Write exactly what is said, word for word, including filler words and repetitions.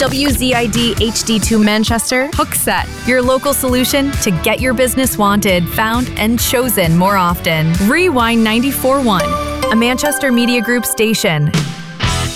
W Z I D H D two Manchester, Hookset, your local solution to get your business wanted, found, and chosen more often. Rewind ninety-four point one, a Manchester Media Group station.